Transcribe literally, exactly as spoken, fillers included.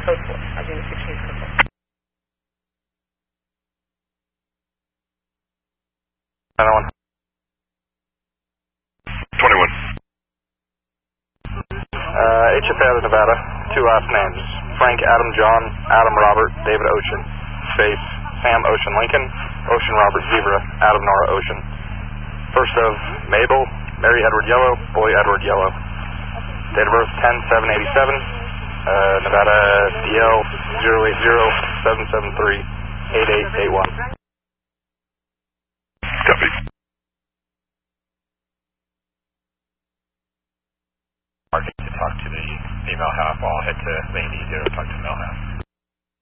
code four. I'll give you six News code four. nine oh one. twenty-one. Uh, H F A out of Nevada, two last names. Frank Adam John, Adam Robert, David Ocean. Face, Sam Ocean Lincoln, Ocean Robert Zebra, Adam Nora Ocean. First of Mabel, Mary Edward Yellow, Boy Edward Yellow. Date of birth ten seven eighty-seven, uh, Nevada D L zero eight zero seven seven three eight eight eight one.